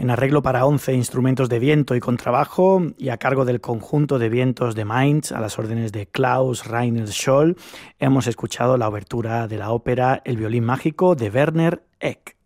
En arreglo para 11 instrumentos de viento y contrabajo y a cargo del conjunto de vientos de Mainz, a las órdenes de Klaus Rainer Scholl, hemos escuchado la obertura de la ópera El violín mágico de Werner Eck.